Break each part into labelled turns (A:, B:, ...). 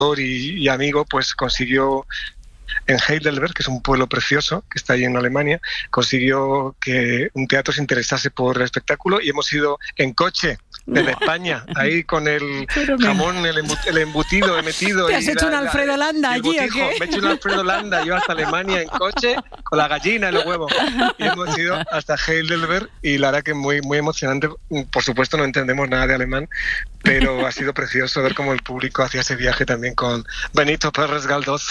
A: y amigo, pues consiguió en Heidelberg, que es un pueblo precioso que está ahí en Alemania, consiguió que un teatro se interesase por el espectáculo y hemos ido en coche desde España, ahí con el jamón, el embutido metido.
B: ¿Te has hecho un Alfredo Landa allí o qué?
A: Me he hecho un Alfredo Landa, yo hasta Alemania en coche, con la gallina y los huevos. Y hemos ido hasta Heidelberg y la verdad que muy, muy emocionante. Por supuesto no entendemos nada de alemán, pero ha sido precioso ver cómo el público hacía ese viaje también con Benito Pérez Galdós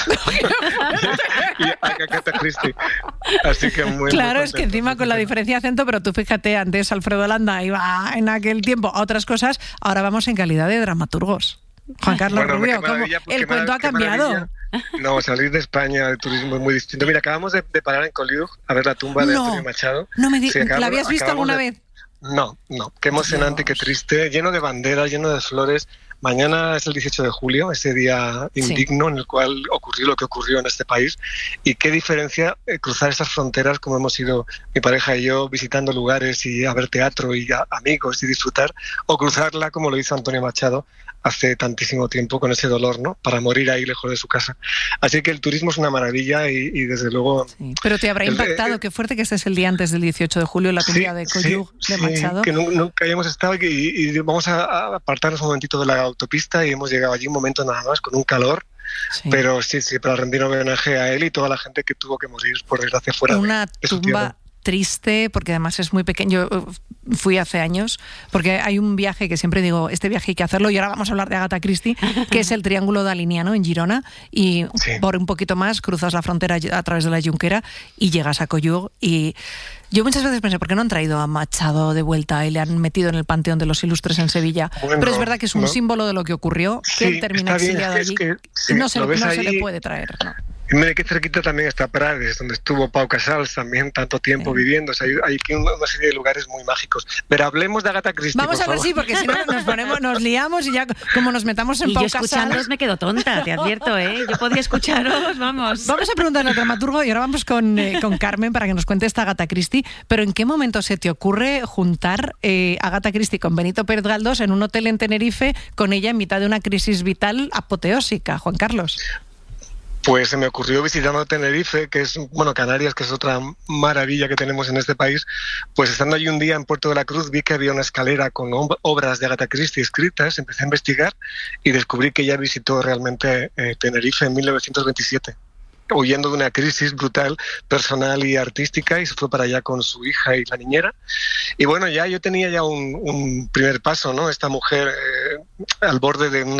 A: y Agatha Christie. Así que muy
B: claro,
A: muy
B: es que encima con la diferencia de acento, pero tú fíjate, antes Alfredo Landa iba en aquel tiempo a otras cosas, ahora vamos en calidad de dramaturgos. Juan Carlos Rubio, ¿cómo el cuento ha cambiado?
A: No, salir de España de turismo es muy distinto. Mira, acabamos de parar en Collioure a ver la tumba de Antonio Machado.
B: No me digas, ¿la habías visto alguna vez?
A: No, qué emocionante, qué triste, lleno de banderas, lleno de flores. Mañana es el 18 de julio, ese día indigno en el cual ocurrió lo que ocurrió en este país. Y qué diferencia cruzar esas fronteras, como hemos ido mi pareja y yo, visitando lugares y a ver teatro y a amigos y disfrutar, o cruzarla como lo hizo Antonio Machado hace tantísimo tiempo con ese dolor, ¿no? Para morir ahí lejos de su casa. Así que el turismo es una maravilla y desde luego...
B: Sí. Pero te habrá impactado, qué fuerte que este es el día antes del 18 de julio, la tumba de Collioure de Machado.
A: Que nunca habíamos estado y vamos a apartarnos un momentito de la autopista y hemos llegado allí un momento nada más con un calor. Sí. Pero sí, para rendir homenaje a él y toda la gente que tuvo que morir, por desgracia, fuera
B: una
A: de su
B: tumba
A: tierra.
B: Triste, porque además es muy pequeño. Yo fui hace años, porque hay un viaje que siempre digo, este viaje hay que hacerlo, y ahora vamos a hablar de Agatha Christie, que es el Triángulo Daliniano en Girona, y por un poquito más cruzas la frontera a través de la Junquera y llegas a Collioure. Y yo muchas veces pensé, ¿por qué no han traído a Machado de vuelta y le han metido en el Panteón de los Ilustres en Sevilla? Bueno, pero es verdad que es un símbolo de lo que ocurrió, que él termina exiliado allí, y no se le puede traer, ¿no?
A: Mira que cerquita también está Prades, donde estuvo Pau Casals también tanto tiempo viviendo. O sea, hay una serie de lugares muy mágicos. Pero hablemos de Agatha Christie.
B: Vamos a ver, sí, porque si no nos liamos y ya como nos metamos en Pau Casals...
C: Y yo escuchándoos me quedo tonta, te advierto, ¿eh? Yo podría escucharos, vamos.
B: Vamos a preguntarle al dramaturgo y ahora vamos con Carmen para que nos cuente esta Agatha Christie. Pero ¿en qué momento se te ocurre juntar Agatha Christie con Benito Pérez Galdós en un hotel en Tenerife con ella en mitad de una crisis vital apoteósica, Juan Carlos?
A: Pues se me ocurrió visitando Tenerife, que es, Canarias, que es otra maravilla que tenemos en este país. Pues estando allí un día en Puerto de la Cruz, vi que había una escalera con obras de Agatha Christie escritas, empecé a investigar y descubrí que ella visitó realmente Tenerife en 1927. Huyendo de una crisis brutal personal y artística, y se fue para allá con su hija y la niñera. Y bueno, yo tenía ya un primer paso, ¿no? Esta mujer al borde de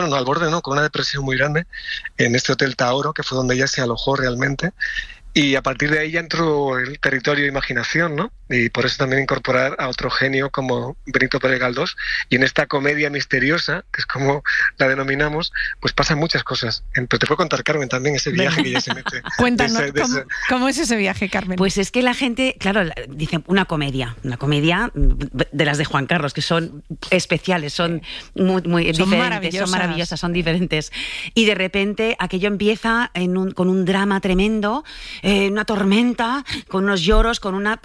A: con una depresión muy grande en este Hotel Taoro, que fue donde ella se alojó realmente. Y a partir de ahí ya entró el territorio de imaginación, ¿no? Y por eso también incorporar a otro genio como Benito Pérez Galdós. Y en esta comedia misteriosa, que es como la denominamos, pues pasan muchas cosas. Pero te puedo contar, Carmen, también ese viaje que ella se mete.
B: Cuéntanos, ¿cómo es ese viaje, Carmen?
C: Pues es que la gente, claro, dice una comedia de las de Juan Carlos, que son especiales, son muy diferentes, son maravillosas, son diferentes. Y de repente aquello empieza con un drama tremendo, una tormenta, con unos lloros,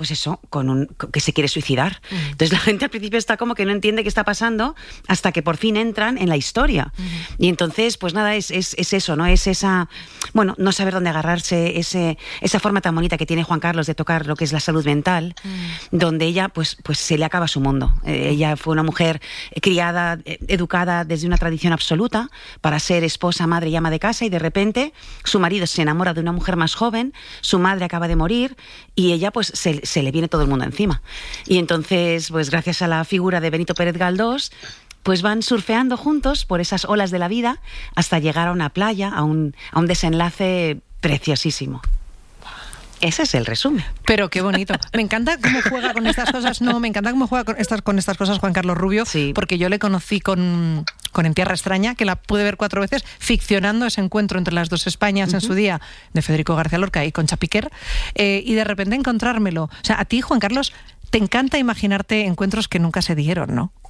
C: que se quiere suicidar. Entonces la gente al principio está como que no entiende qué está pasando hasta que por fin entran en la historia. Y entonces, pues nada, es eso, ¿no? Es esa, no saber dónde agarrarse, esa forma tan bonita que tiene Juan Carlos de tocar lo que es la salud mental, donde ella, pues se le acaba su mundo. Ella fue una mujer criada, educada desde una tradición absoluta para ser esposa, madre y ama de casa, y de repente su marido se enamora de una mujer más joven, su madre acaba de morir y ella pues se le viene todo el mundo encima. Y entonces, pues gracias a la figura de Benito Pérez Galdós, pues van surfeando juntos por esas olas de la vida hasta llegar a una playa, a un desenlace preciosísimo. Ese es el resumen.
B: Pero qué bonito. Me encanta cómo juega con estas cosas. No, me encanta cómo juega con estas cosas Juan Carlos Rubio, sí. Porque yo le conocí con En Tierra Extraña, que la pude ver 4 veces, ficcionando ese encuentro entre las dos Españas en su día, de Federico García Lorca y Concha Piquer, y de repente encontrármelo. O sea, a ti, Juan Carlos, te encanta imaginarte encuentros que nunca se dieron, ¿no?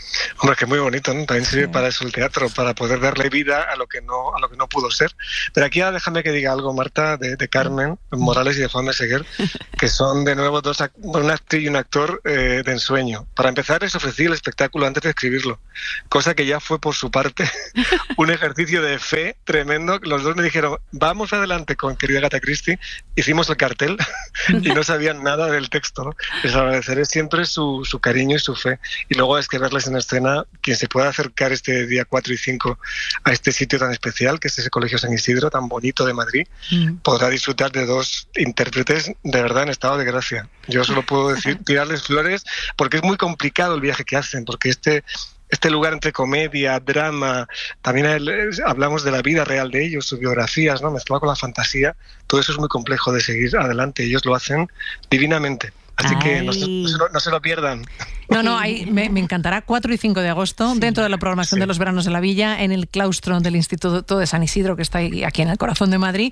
A: Hombre, que muy bonito, ¿no? También sirve para eso el teatro, para poder darle vida a lo que no pudo ser. Pero aquí ahora déjame que diga algo, Marta, de Carmen Morales y de Juan Meseguer, que son de nuevo una actriz y un actor de ensueño. Para empezar, les ofrecí el espectáculo antes de escribirlo, cosa que ya fue por su parte un ejercicio de fe tremendo. Los dos me dijeron, vamos adelante con querida Agatha Christie. Hicimos el cartel y no sabían nada del texto, ¿no? Les agradeceré siempre su cariño y su fe. Y luego es que verles en escena, quien se pueda acercar este día 4 y 5 a este sitio tan especial, que es ese Colegio San Isidro, tan bonito de Madrid, podrá disfrutar de dos intérpretes de verdad en estado de gracia. Yo solo puedo decir, tirarles flores, porque es muy complicado el viaje que hacen, porque este lugar entre comedia, drama, también hablamos de la vida real de ellos, sus biografías, ¿no? Mezclado con la fantasía, todo eso es muy complejo de seguir adelante. Ellos lo hacen divinamente. Así que no se lo pierdan.
B: No, me encantará 4 y 5 de agosto, dentro de la programación de los veranos de la Villa, en el claustro del Instituto de San Isidro, que está aquí en el corazón de Madrid.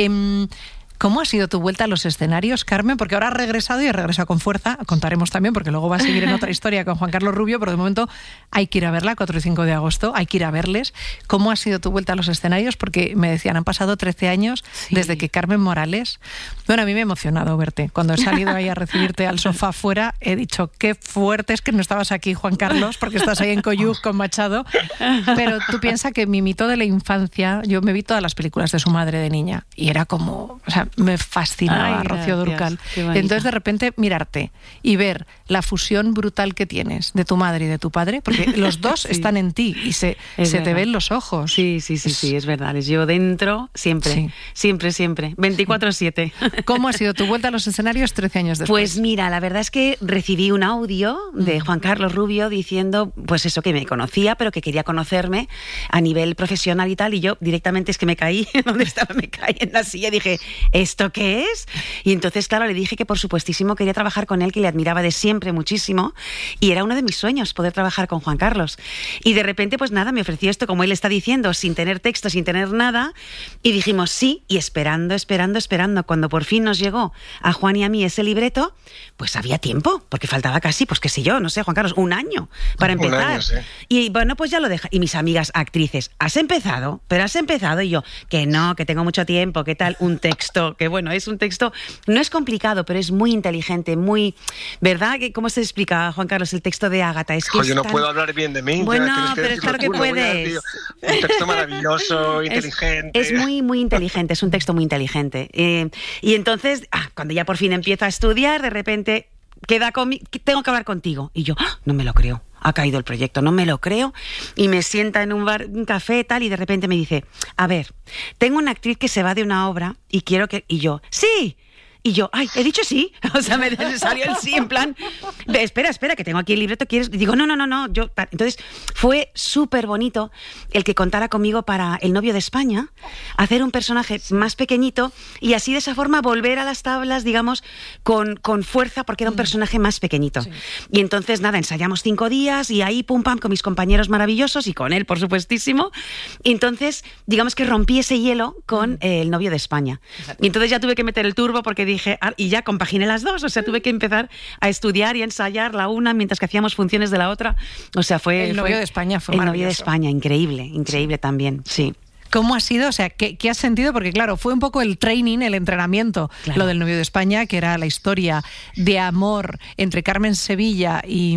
B: ¿Cómo ha sido tu vuelta a los escenarios, Carmen? Porque ahora has regresado y has regresado con fuerza. Contaremos también, porque luego va a seguir en otra historia con Juan Carlos Rubio, pero de momento hay que ir a verla, 4 y 5 de agosto, hay que ir a verles. ¿Cómo ha sido tu vuelta a los escenarios? Porque me decían, han pasado 13 años desde que Carmen Morales... Bueno, a mí me ha emocionado verte. Cuando he salido ahí a recibirte al sofá afuera, he dicho, qué fuerte es que no estabas aquí, Juan Carlos, porque estás ahí en Coyuc con Machado. Pero tú piensas que mi mito de la infancia, yo me vi todas las películas de su madre de niña, y era como... O sea, me fascinaba Rocío Dúrcal. Entonces, de repente, mirarte y ver la fusión brutal que tienes de tu madre y de tu padre, porque los dos están en ti y se te ven los ojos.
C: Sí, es verdad. Les llevo dentro siempre, siempre, 24/7.
B: ¿Cómo ha sido tu vuelta a los escenarios 13 años después?
C: Pues mira, la verdad es que recibí un audio de Juan Carlos Rubio diciendo, pues eso, que me conocía, pero que quería conocerme a nivel profesional y tal, y yo directamente es que me caí, donde estaba, me caí en la silla y dije, ¿esto qué es? Y entonces, claro, le dije que por supuestísimo quería trabajar con él, que le admiraba de siempre muchísimo, y era uno de mis sueños poder trabajar con Juan Carlos. Y de repente, pues nada, me ofreció esto, como él está diciendo, sin tener texto, sin tener nada, y dijimos sí, y esperando. Cuando por fin nos llegó a Juan y a mí ese libreto, pues había tiempo, porque faltaba casi, pues qué sé yo, no sé, Juan Carlos, un año para empezar.
A: Un año, sí.
C: Y bueno, pues ya lo deja. Y mis amigas actrices, ¿has empezado? Pero has empezado. Y yo, que no, que tengo mucho tiempo, ¿qué tal? Un texto, que bueno, es un texto, no es complicado, pero es muy inteligente, muy, ¿verdad? ¿Cómo se explica, Juan Carlos, el texto de Ágata? Es que
A: yo no puedo hablar bien de mí.
C: Bueno, pero claro que puedes.
A: Un texto maravilloso, inteligente.
C: Es muy inteligente, es un texto muy inteligente. Y entonces, cuando ya por fin empiezo a estudiar, de repente tengo que hablar contigo. Y yo, no me lo creo. Ha caído el proyecto, no me lo creo. Y me sienta en un bar, un café, tal, y de repente me dice, a ver, tengo una actriz que se va de una obra y quiero que... Y yo, ¡sí! Y yo, he dicho sí. O sea, me salió el sí en plan, espera, que tengo aquí el libreto, ¿quieres? Y digo, no. Entonces, fue súper bonito el que contara conmigo para El novio de España, hacer un personaje más pequeñito y así de esa forma volver a las tablas, digamos, con fuerza, porque era un personaje más pequeñito. Sí. Y entonces, nada, ensayamos 5 días y ahí, pum, pam, con mis compañeros maravillosos y con él, por supuestísimo. Y entonces, digamos que rompí ese hielo con El novio de España. Exacto. Y entonces ya tuve que meter el turbo porque dije, y ya compaginé las dos, o sea, tuve que empezar a estudiar y a ensayar la una mientras que hacíamos funciones de la otra. O sea,
B: El novio de España fue
C: maravilloso. El novio de España, increíble también, sí.
B: ¿Cómo ha sido? O sea, ¿qué has sentido? Porque claro, fue un poco el training, el entrenamiento, claro. Lo del novio de España, que era la historia de amor entre Carmen Sevilla y...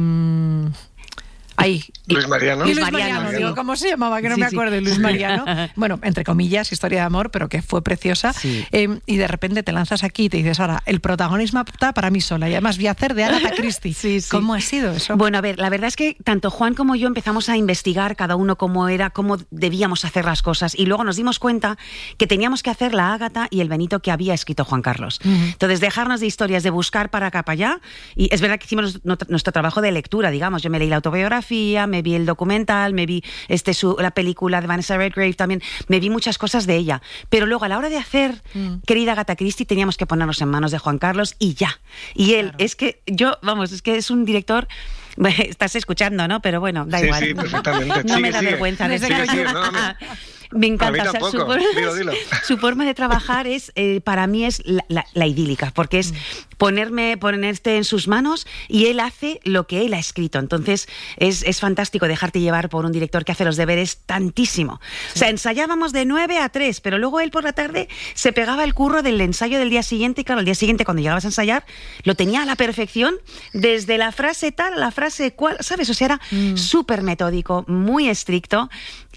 A: Luis Mariano.
B: Luis Mariano, digo, ¿cómo se llamaba? Que no me acuerdo, Luis Mariano. Bueno, entre comillas, historia de amor, pero que fue preciosa. Sí. Y de repente te lanzas aquí y te dices, ahora, el protagonismo está para mí sola. Y además voy a hacer de Agatha Christie. Sí. ¿Cómo ha sido eso?
C: Bueno, a ver, la verdad es que tanto Juan como yo empezamos a investigar cada uno cómo debíamos hacer las cosas. Y luego nos dimos cuenta que teníamos que hacer la Ágata y el Benito que había escrito Juan Carlos. Entonces, dejarnos de historias, de buscar para acá, para allá. Y es verdad que hicimos nuestro trabajo de lectura, digamos. Yo me leí la autobiografía, me vi el documental, me vi la película de Vanessa Redgrave también, me vi muchas cosas de ella. Pero luego a la hora de hacer querida Agatha Christie teníamos que ponernos en manos de Juan Carlos y ya. Y él, claro. Es que es un director Bueno, estás escuchando, ¿no? Pero bueno, da igual.
A: Sí, perfectamente.
C: No me da vergüenza decirlo. Me encanta. Su forma de trabajar es, para mí es la idílica, porque es ponerte en sus manos y él hace lo que él ha escrito. Entonces es fantástico dejarte llevar por un director que hace los deberes tantísimo. Sí. O sea, ensayábamos de 9 a 3, pero luego él por la tarde se pegaba el curro del ensayo del día siguiente, y claro, el día siguiente cuando llegabas a ensayar lo tenía a la perfección, desde la frase tal a la frase cual, ¿sabes? O sea, era súper metódico, muy estricto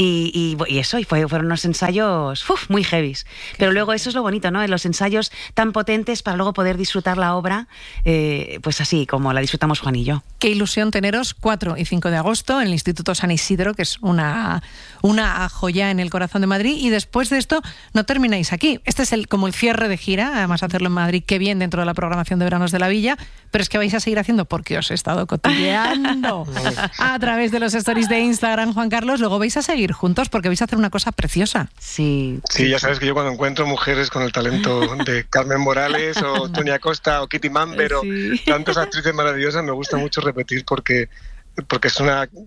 C: y eso, y fueron unos ensayos muy heavies. Pero luego eso es lo bonito, ¿no? Los ensayos tan potentes para luego poder disfrutar la obra, pues así como la disfrutamos Juan y yo.
B: Qué ilusión teneros 4 y 5 de agosto en el Instituto San Isidro, que es una joya en el corazón de Madrid, y después de esto no termináis aquí. Este es como el cierre de gira, además hacerlo en Madrid, qué bien dentro de la programación de Veranos de la Villa, pero es que vais a seguir haciendo porque os he estado cotilleando a través de los stories de Instagram, Juan Carlos. Luego vais a seguir juntos porque vais a hacer una cosa preciosa.
C: Sí,
A: ya sabes que yo cuando encuentro mujeres con el talento de Carmen Morales o Tonia Costa o Kitty Mamber o tantas actrices maravillosas, me gusta mucho repetir porque es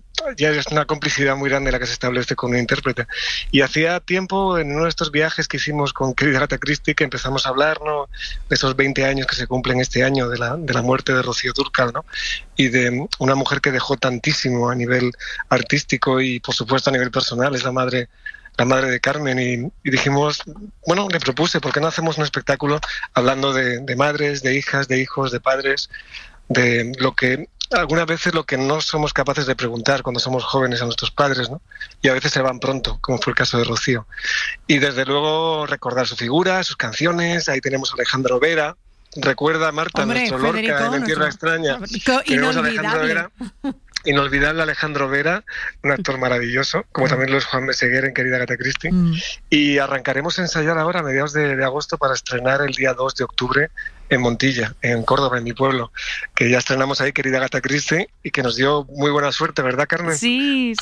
A: una complicidad muy grande la que se establece con un intérprete. Y hacía tiempo, en uno de estos viajes que hicimos con querida Agatha Christie, que empezamos a hablar, ¿no?, de esos 20 años que se cumplen este año de la muerte de Rocío Dúrcal, ¿no?, y de una mujer que dejó tantísimo a nivel artístico y por supuesto a nivel personal. Es la madre de Carmen, y dijimos, bueno, le propuse, ¿por qué no hacemos un espectáculo hablando de madres, de hijas, de hijos, de padres, de lo que algunas veces lo que no somos capaces de preguntar cuando somos jóvenes a nuestros padres, ¿no? Y a veces se van pronto, como fue el caso de Rocío. Y desde luego recordar su figura, sus canciones. Ahí tenemos a Alejandro Vera. Recuerda, Marta, nuestro Lorca en Tierra Extraña.
B: Inolvidable.
A: Inolvidable Alejandro Vera, un actor maravilloso, como también lo es Juan Meseguer en querida Agatha Christie. Y arrancaremos a ensayar ahora a mediados de agosto para estrenar el día 2 de octubre en Montilla, en Córdoba, en mi pueblo, que ya estrenamos ahí querida Agatha Christie y que nos dio muy buena suerte, ¿verdad, Carmen?
C: Sí.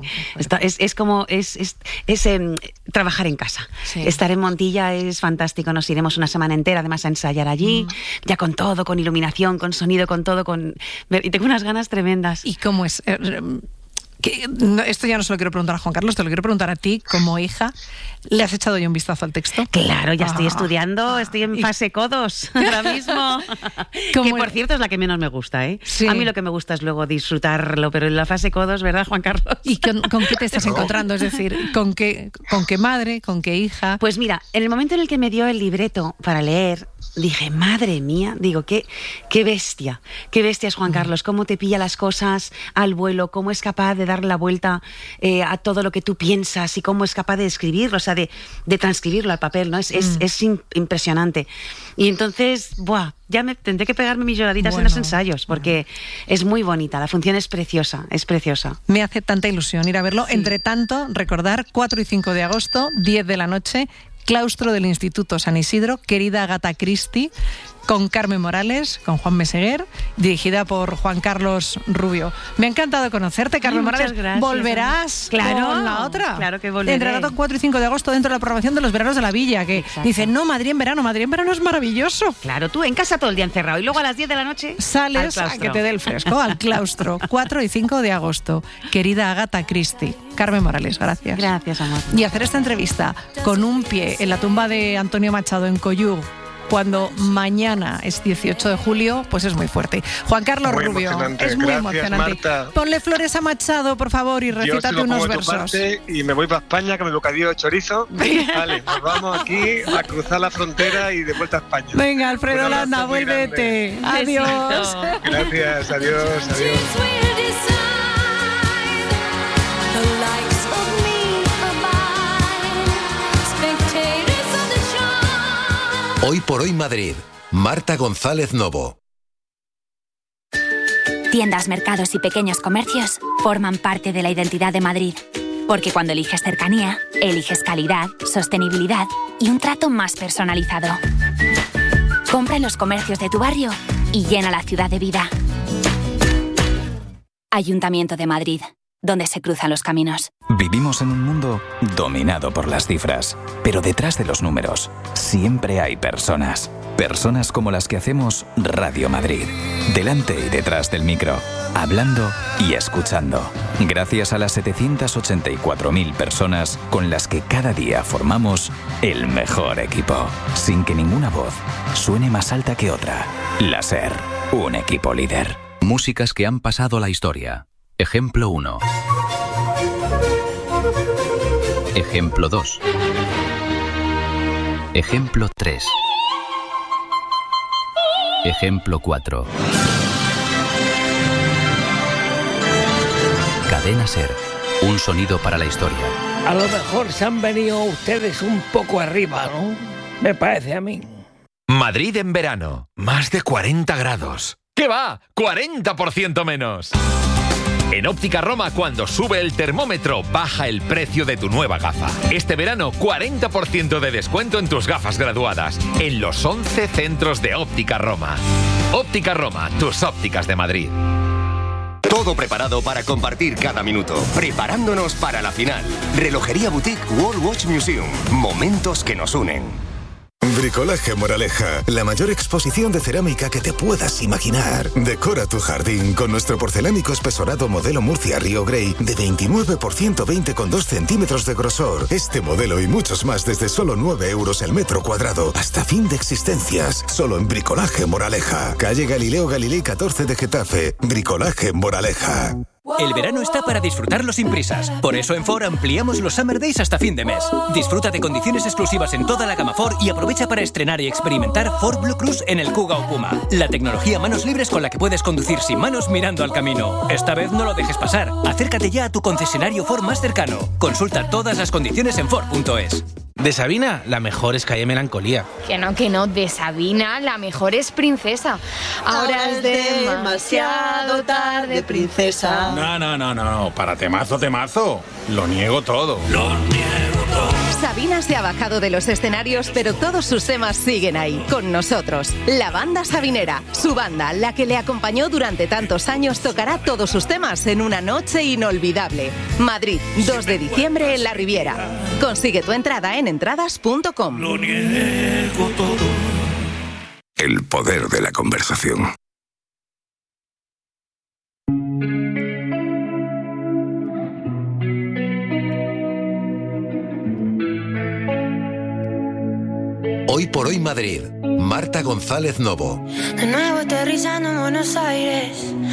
C: Es como trabajar en casa. Sí. Estar en Montilla es fantástico. Nos iremos una semana entera además a ensayar allí, ya con todo, con iluminación, con sonido, con todo, y tengo unas ganas tremendas.
B: ¿Y cómo es? Esto ya no se lo quiero preguntar a Juan Carlos, te lo quiero preguntar a ti como hija. ¿Le has echado ya un vistazo al texto?
C: Claro, ya estoy estudiando, estoy en fase codos ahora mismo. Que por cierto es la que menos me gusta, ¿eh? Sí. A mí lo que me gusta es luego disfrutarlo, pero en la fase codos, ¿verdad, Juan Carlos?
B: ¿Y con qué te estás encontrando? Es decir, ¿con qué madre, con qué hija?
C: Pues mira, en el momento en el que me dio el libreto para leer, dije, madre mía, digo, qué bestia es Juan Carlos, cómo te pilla las cosas al vuelo, cómo es capaz de darle la vuelta a todo lo que tú piensas y cómo es capaz de escribirlo, o sea, de transcribirlo al papel, ¿no? Es impresionante. Y entonces, ya me tendré que pegarme mis lloraditas en los ensayos, porque es muy bonita, la función es preciosa.
B: Me hace tanta ilusión ir a verlo. Sí. Entre tanto, recordar, 4 y 5 de agosto, 10 de la noche, claustro del Instituto San Isidro, querida Agatha Christie, con Carmen Morales, con Juan Meseguer, dirigida por Juan Carlos Rubio. Me ha encantado conocerte, Carmen Morales.
C: Gracias.
B: ¿Volverás con la otra?
C: Claro que volveré.
B: Entre el 4 y 5 de agosto dentro de la programación de los Veranos de la Villa, que dicen, no, Madrid en verano es maravilloso.
C: Claro, tú en casa todo el día encerrado y luego a las 10 de la noche
B: sales a que te dé el fresco, al claustro. 4 y 5 de agosto. Querida Agatha Christie. Carmen Morales, gracias.
C: Gracias, amor.
B: Y hacer esta entrevista con un pie en la tumba de Antonio Machado en Coyú, cuando mañana es 18 de julio, pues es muy fuerte. Juan Carlos Rubio, es muy emocionante.
A: Marta.
B: Ponle flores a Machado, por favor, y recítate unos versos.
A: Y me voy para España, que me bocadillo de chorizo. Vale, nos vamos aquí a cruzar la frontera y de vuelta a España.
B: Venga, Alfredo Landa, vuélvete. Adiós.
A: Gracias, adiós.
D: Hoy por hoy Madrid. Marta González Novo.
E: Tiendas, mercados y pequeños comercios forman parte de la identidad de Madrid. Porque cuando eliges cercanía, eliges calidad, sostenibilidad y un trato más personalizado. Compra en los comercios de tu barrio y llena la ciudad de vida. Ayuntamiento de Madrid, donde se cruzan los caminos.
F: Vivimos en un mundo dominado por las cifras, pero detrás de los números siempre hay personas. Personas como las que hacemos Radio Madrid. Delante y detrás del micro. Hablando y escuchando. Gracias a las 784.000 personas con las que cada día formamos el mejor equipo. Sin que ninguna voz suene más alta que otra. La SER, un equipo líder.
G: Músicas que han pasado a la historia. Ejemplo 1. Ejemplo 2. Ejemplo 3. Ejemplo 4. Cadena SER. Un sonido para la historia.
H: A lo mejor se han venido ustedes un poco arriba, ¿no? Me parece a mí.
I: Madrid en verano. Más de 40 grados. ¿Qué va? ¡40% menos! En Óptica Roma, cuando sube el termómetro, baja el precio de tu nueva gafa. Este verano, 40% de descuento en tus gafas graduadas. En los 11 centros de Óptica Roma. Óptica Roma, tus ópticas de Madrid.
J: Todo preparado para compartir cada minuto. Preparándonos para la final. Relojería Boutique World Watch Museum. Momentos que nos unen.
K: Bricolaje Moraleja, la mayor exposición de cerámica que te puedas imaginar. Decora tu jardín con nuestro porcelánico espesorado modelo Murcia Río Grey de 29 por 120,2 centímetros de grosor. Este modelo y muchos más desde solo 9 euros el metro cuadrado. Hasta fin de existencias. Solo en Bricolaje Moraleja. Calle Galileo Galilei 14 de Getafe. Bricolaje Moraleja.
L: El verano está para disfrutarlo sin prisas. Por eso en Ford ampliamos los Summer Days hasta fin de mes. Disfruta de condiciones exclusivas en toda la gama Ford y aprovecha para estrenar y experimentar Ford Blue Cruise en el Kuga o Puma. La tecnología manos libres con la que puedes conducir sin manos mirando al camino. Esta vez no lo dejes pasar. Acércate ya a tu concesionario Ford más cercano. Consulta todas las condiciones en Ford.es.
M: De Sabina, la mejor es Calle Melancolía.
N: Que no, de Sabina, la mejor es Princesa. Ahora es demasiado tarde, princesa.
O: No, para temazo. Lo niego todo.
P: Sabina se ha bajado de los escenarios, pero todos sus temas siguen ahí, con nosotros. La banda sabinera, su banda, la que le acompañó durante tantos años, tocará todos sus temas en una noche inolvidable. Madrid, 2 de diciembre en la Riviera. Consigue tu entrada en entradas.com.
Q: Lo niego todo.
K: El poder de la conversación.
D: Hoy por hoy Madrid. Marta González Novo.
R: De nuevo aterrizando en Buenos Aires.